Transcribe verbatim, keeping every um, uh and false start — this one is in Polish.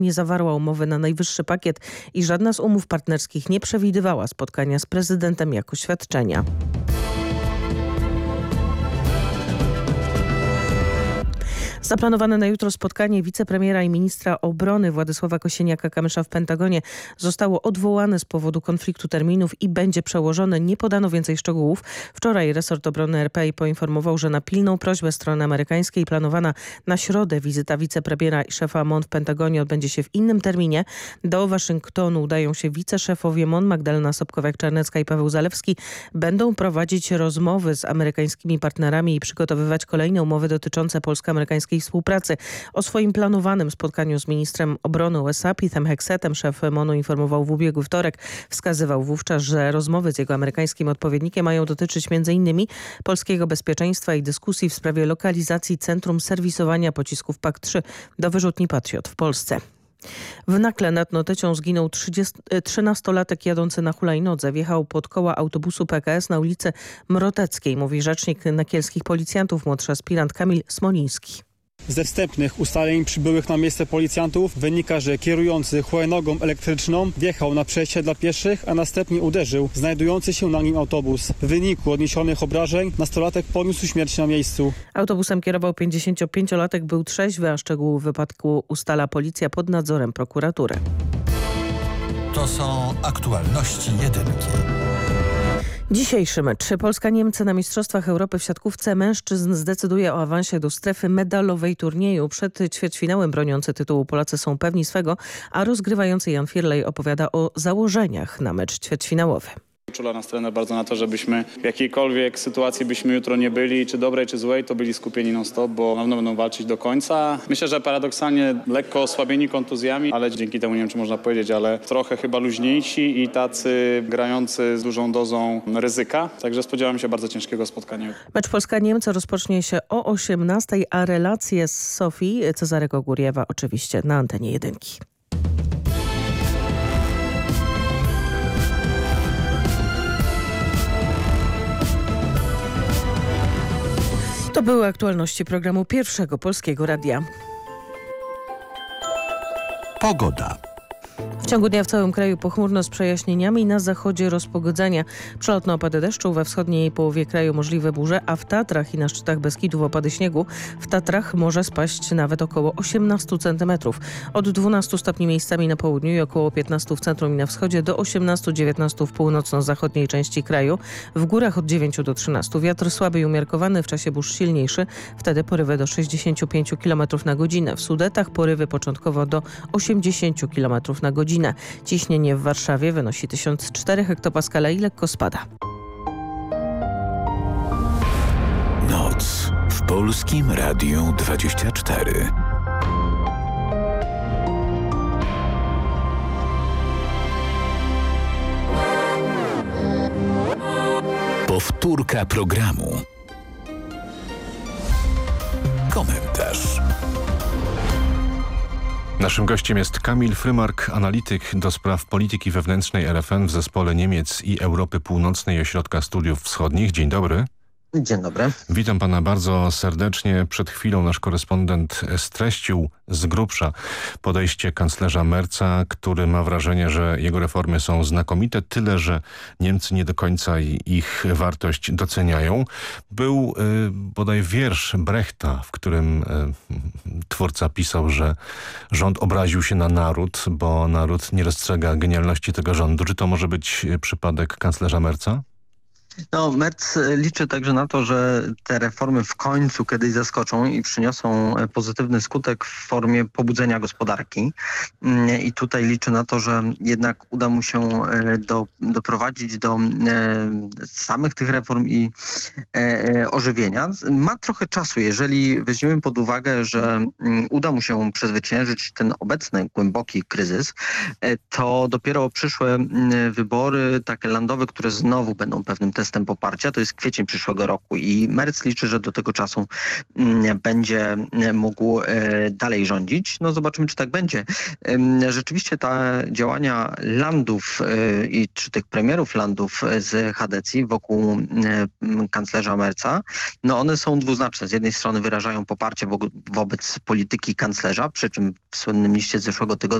nie zawarła umowy na najwyższy pakiet i żadna z umów partnerskich nie przewidywała spotkania z prezydentem jako świadczenia. Zaplanowane na jutro spotkanie wicepremiera i ministra obrony Władysława Kosiniaka-Kamysza w Pentagonie zostało odwołane z powodu konfliktu terminów i będzie przełożone. Nie podano więcej szczegółów. Wczoraj resort obrony R P poinformował, że na pilną prośbę strony amerykańskiej planowana na środę wizyta wicepremiera i szefa M O N w Pentagonie odbędzie się w innym terminie. Do Waszyngtonu udają się wiceszefowie M O N Magdalena Sobkowiak-Czarnecka i Paweł Zalewski. Będą prowadzić rozmowy z amerykańskimi partnerami i przygotowywać kolejne umowy dotyczące polsko-amerykańskiej współpracy. O swoim planowanym spotkaniu z ministrem obrony U S A Pete'em Hexetem szef M O N u informował w ubiegły wtorek. Wskazywał wówczas, że rozmowy z jego amerykańskim odpowiednikiem mają dotyczyć między innymi polskiego bezpieczeństwa i dyskusji w sprawie lokalizacji centrum serwisowania pocisków P A K trzy do wyrzutni Patriot w Polsce. W Nakle nad Notecią zginął trzynastolatek jadący na hulajnodze. Wjechał pod koła autobusu P K S na ulicy Mroteckiej, mówi rzecznik nakielskich policjantów, młodszy aspirant Kamil Smoliński. Ze wstępnych ustaleń przybyłych na miejsce policjantów wynika, że kierujący hulajnogą elektryczną wjechał na przejście dla pieszych, a następnie uderzył znajdujący się na nim autobus. W wyniku odniesionych obrażeń nastolatek poniósł śmierć na miejscu. Autobusem kierował pięćdziesięciopięciolatek, był trzeźwy, a szczegóły wypadku ustala policja pod nadzorem prokuratury. To są aktualności jedynki. Dzisiejszy mecz. Polska-Niemcy na Mistrzostwach Europy w siatkówce mężczyzn zdecyduje o awansie do strefy medalowej turnieju. Przed ćwierćfinałem broniący tytułu Polacy są pewni swego, a rozgrywający Jan Firlej opowiada o założeniach na mecz ćwierćfinałowy. Czula nas trener bardzo na to, żebyśmy w jakiejkolwiek sytuacji byśmy jutro nie byli, czy dobrej, czy złej, to byli skupieni non-stop, bo na pewno będą walczyć do końca. Myślę, że paradoksalnie lekko osłabieni kontuzjami, ale dzięki temu, nie wiem czy można powiedzieć, ale trochę chyba luźniejsi i tacy grający z dużą dozą ryzyka. Także spodziewam się bardzo ciężkiego spotkania. Mecz Polska-Niemcy rozpocznie się o osiemnastej, a relacje z Sofii Cezarego Góriewa oczywiście na antenie jedynki. To były aktualności programu Pierwszego Polskiego Radia. Pogoda. W ciągu dnia w całym kraju pochmurno z przejaśnieniami, na zachodzie rozpogodzenia. Przelotne opady deszczu, we wschodniej połowie kraju możliwe burze, a w Tatrach i na szczytach Beskidów opady śniegu. W Tatrach może spaść nawet około osiemnaście centymetrów. Od dwunastu stopni miejscami na południu i około piętnastu w centrum i na wschodzie do osiemnastu dziewiętnastu w północno-zachodniej części kraju. W górach od dziewięciu do trzynastu. Wiatr słaby i umiarkowany, w czasie burz silniejszy. Wtedy porywy do sześćdziesięciu pięciu kilometrów na godzinę. W Sudetach porywy początkowo do osiemdziesięciu kilometrów na godzinę. Ciśnienie w Warszawie wynosi tysiąc cztery hektopaskala i lekko spada. Noc w Polskim Radiu dwadzieścia cztery. Powtórka programu. Komentarz. Naszym gościem jest Kamil Frymark, analityk do spraw polityki wewnętrznej R F N w Zespole Niemiec i Europy Północnej i Ośrodka Studiów Wschodnich. Dzień dobry. Dzień dobry. Witam pana bardzo serdecznie. Przed chwilą nasz korespondent streścił z grubsza podejście kanclerza Merza, który ma wrażenie, że jego reformy są znakomite, tyle że Niemcy nie do końca ich wartość doceniają. Był y, bodaj wiersz Brechta, w którym y, twórca pisał, że rząd obraził się na naród, bo naród nie dostrzega genialności tego rządu. Czy to może być przypadek kanclerza Merza? No, Merz liczy także na to, że te reformy w końcu kiedyś zaskoczą i przyniosą pozytywny skutek w formie pobudzenia gospodarki. I tutaj liczy na to, że jednak uda mu się do, doprowadzić do samych tych reform i ożywienia. Ma trochę czasu, jeżeli weźmiemy pod uwagę, że uda mu się przezwyciężyć ten obecny głęboki kryzys, to dopiero przyszłe wybory takie landowe, które znowu będą pewnym testem testem poparcia to jest kwiecień przyszłego roku i Merz liczy, że do tego czasu będzie mógł dalej rządzić. No zobaczymy, czy tak będzie. Rzeczywiście te działania landów i czy tych premierów landów z Hadecji wokół kanclerza Merza, no one są dwuznaczne. Z jednej strony wyrażają poparcie wo- wobec polityki kanclerza, przy czym w słynnym liście z zeszłego tygodnia